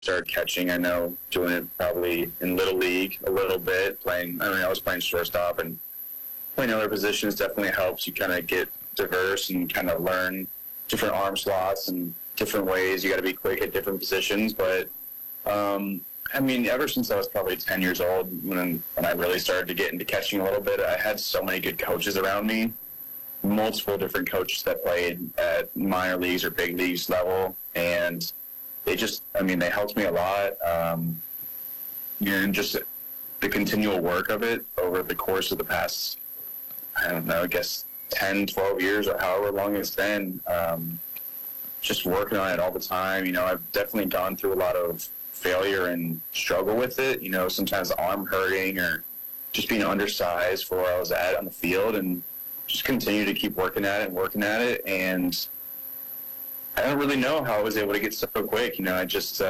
started catching, I know doing it probably in Little League a little bit, I was playing shortstop, and playing other positions definitely helps you kind of get diverse and kind of learn different arm slots and different ways you got to be quick at different positions. But ever since I was probably 10 years old, when I really started to get into catching a little bit, I had so many good coaches around me, multiple different coaches that played at minor leagues or big leagues level, and they helped me a lot. And just the continual work of it over the course of the past, I don't know, I guess 10, 12 years or however long it's been, just working on it all the time. I've definitely gone through a lot of failure and struggle with it. Sometimes the arm hurting or just being undersized for where I was at on the field, and just continue to keep working at it. And I don't really know how I was able to get so quick. I just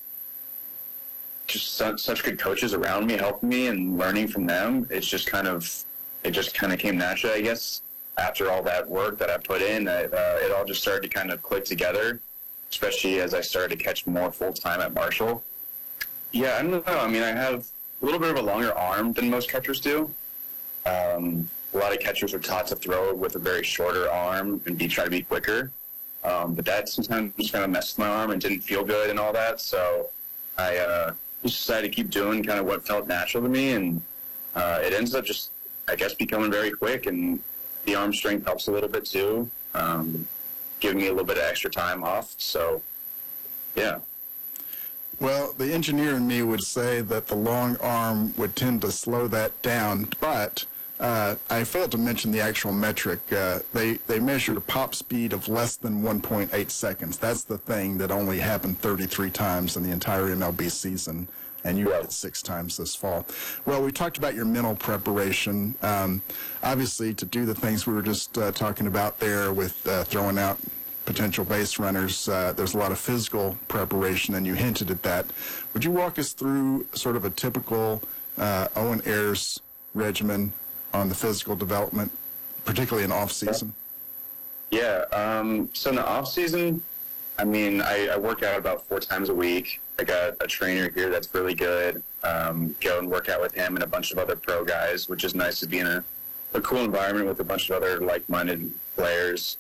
such good coaches around me helping me and learning from them. It just kind of came naturally, I guess. After all that work that I put in, it all just started to kind of click together, especially as I started to catch more full-time at Marshall. Yeah, I don't know. I have a little bit of a longer arm than most catchers do. A lot of catchers are taught to throw with a very shorter arm and try to be quicker. But that sometimes just kind of messed with my arm and didn't feel good and all that. So I just decided to keep doing kind of what felt natural to me. And it ends up just, I guess, becoming very quick. And the arm strength helps a little bit too, giving me a little bit of extra time off. So, yeah. Well, the engineer in me would say that the long arm would tend to slow that down, but I failed to mention the actual metric. They measured a pop speed of less than 1.8 seconds. That's the thing that only happened 33 times in the entire MLB season, and you had it 6 times this fall. Well, we talked about your mental preparation. Obviously, to do the things we were just talking about there with throwing out potential base runners, there's a lot of physical preparation, and you hinted at that. Would you walk us through sort of a typical Owen Ayers regimen on the physical development, particularly in off-season? Yeah, so in the off-season, I work out about 4 times a week. I got a trainer here that's really good. Go and work out with him and a bunch of other pro guys, which is nice to be in a cool environment with a bunch of other like-minded players.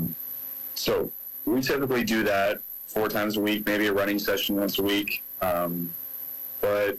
So we typically do that 4 times a week, maybe a running session once a week. But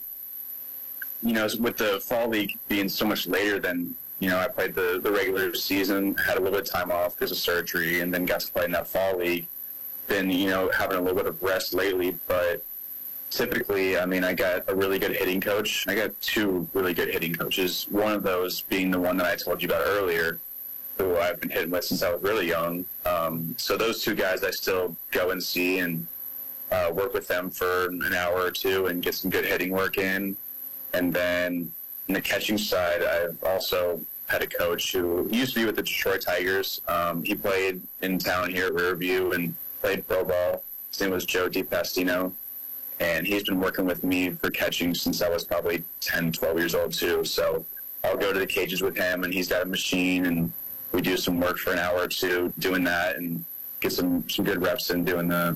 with the fall league being so much later than, I played the regular season, had a little bit of time off because of surgery, and then got to play in that fall league. Been, having a little bit of rest lately, but typically, I got a really good hitting coach. I got 2 really good hitting coaches, one of those being the one that I told you about earlier, who I've been hitting with since I was really young. So those 2 guys I still go and see and work with them for an hour or 2 and get some good hitting work in. And then in the catching side, I've also had a coach who used to be with the Detroit Tigers. He played in town here at Riverview and played pro ball. His name was Joe DiPastino. And he's been working with me for catching since I was probably 10, 12 years old too. So I'll go to the cages with him, and he's got a machine, and we do some work for an hour or 2 doing that and get some good reps in doing that.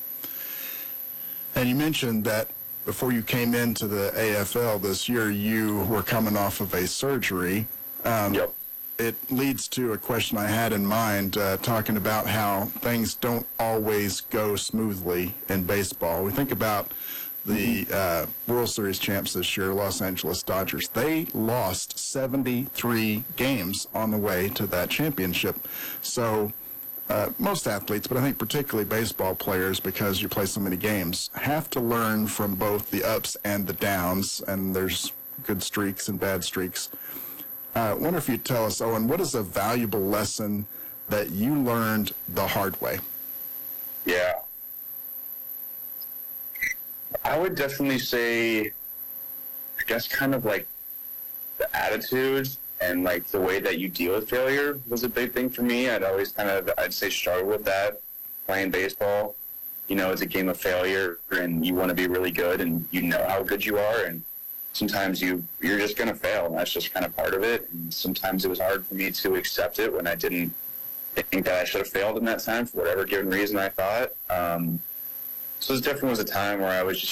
And you mentioned that before you came into the AFL this year, you were coming off of a surgery. Yep. It leads to a question I had in mind, talking about how things don't always go smoothly in baseball. We think about the World Series champs this year, Los Angeles Dodgers. They lost 73 games on the way to that championship. So most athletes, but I think particularly baseball players, because you play so many games, have to learn from both the ups and the downs, and there's good streaks and bad streaks. I wonder if you'd tell us, Owen, what is a valuable lesson that you learned the hard way? Yeah. I would definitely say, I guess, kind of like the attitude and like the way that you deal with failure was a big thing for me. I'd say struggle with that playing baseball. It's a game of failure, and you want to be really good, and you know how good you are, and sometimes you're just going to fail, and that's just kind of part of it. And sometimes it was hard for me to accept it when I didn't think that I should have failed in that time for whatever given reason I thought. So this definitely was a time where I was just